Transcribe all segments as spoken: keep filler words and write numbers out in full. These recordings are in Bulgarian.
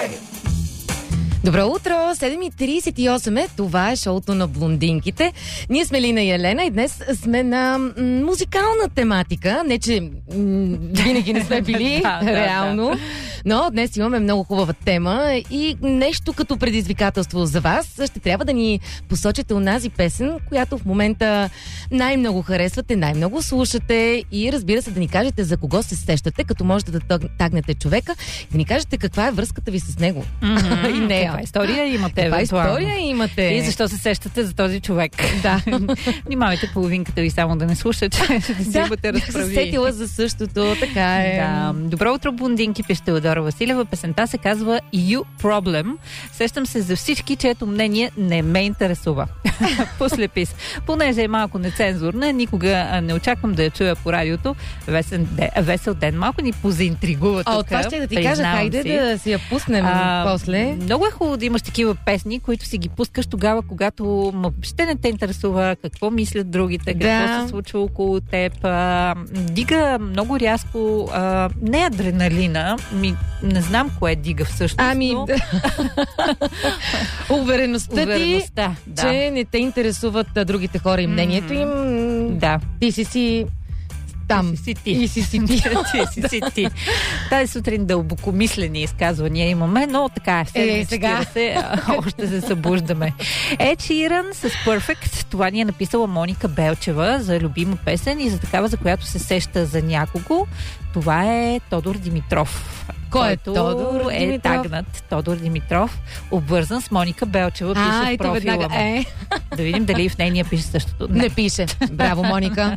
Добро утро! седем и тридесет и осем е. Това е шоуто на блондинките. Ние сме Лина и Елена и днес сме на м- музикална тематика. Не, че м- винаги не сме били, да, да, реално. Да. Но днес имаме много хубава тема и нещо като предизвикателство за вас. Ще трябва да ни посочите онази песен, която в момента най-много харесвате, най-много слушате и разбира се да ни кажете за кого се сещате, като можете да тагнете човека и да ни кажете каква е връзката ви с него. Mm-hmm. И нея. Каква история имате? Каква евентуално? история имате? И защо се сещате за този човек? Да. Внимавайте половинката ви само да не слуша, че ще си да, имате разправи. Да, сетила за същото, така е. Да. Добро утро, блондинки, пише Теодора Василева. Песента се казва You Problem. Сещам се за всички, чието мнение не ме интересува. Послепис. Понеже е малко нецензурна, никога не очаквам да я чуя по радиото. Весен де, весел ден. Малко ни позаинтригува тук. А, това ще да ти кажа, хайде си. да си я пуснем а, после. Много е хубаво да имаш такива песни, които си ги пускаш тогава, когато въобще не те интересува какво мислят другите, какво да. се случва около теб. А, дига много рязко а, не адреналина, ми, не знам кое дига всъщност. Ами, но... да. Увереността, Увереността ти, да. че не те интересуват другите хора и мнението им. Да. Ти си си там. И си си ти. И си си ти. ти си си ти. Тази сутрин дълбокомислени изказвания имаме, но така е. Все е, сега се, още се събуждаме. Ед Ширан с Perfect. Това ни е написала Моника Белчева за любима песен и за такава, за която се сеща за някого. Това е Тодор Димитров. Кой е Тодор е Димитров? тагнат Тодор Димитров, обвързан с Моника Белчева, пише а, в профила му. Е. Да видим дали в нейния пише същото. Не, не пише. Браво, Моника.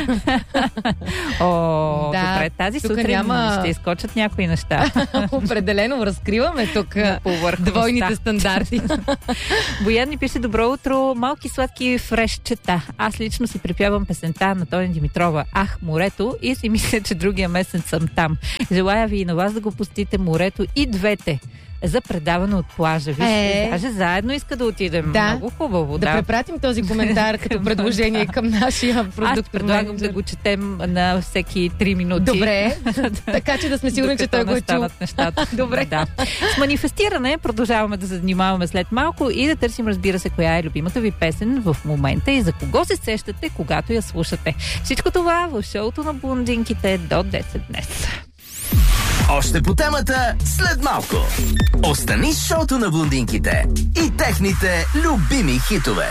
О, да, добре, тази сутрин няма... ще изкочат някои неща. Определено разкриваме тук двойните стандарти. Боян ни пише: добро утро, малки сладки фрешчета. Аз лично си припявам песента на Тони Димитрова "Ах, морето" и си мисля, че другия месец съм там. Желая ви и на вас да го пустите морето и двете за предаване от плажа. Вижте, е... даже заедно иска да отидем. Да. Много хубаво. Да, да препратим този коментар като предложение към нашия продукт. Аз предлагам менеджер. Да го четем на всеки три минути. Добре. Така че да сме сигурни, че той го е чул. Нещата. Добре. Да. С манифестиране продължаваме да се занимаваме след малко и да търсим, разбира се, коя е любимата ви песен в момента и за кого се сещате, когато я слушате. Всичко това в шоуто на блондинките до десет днес. Още по темата след малко. Остани с шоуто на блондинките и техните любими хитове.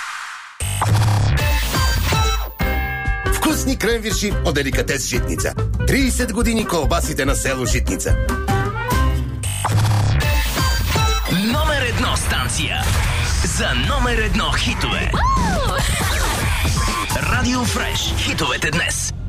Вкусни кренвирши от деликатес Житница. тридесет години колбасите на село Житница. Номер едно станция за номер едно хитове. Радио Фреш. Хитовете днес.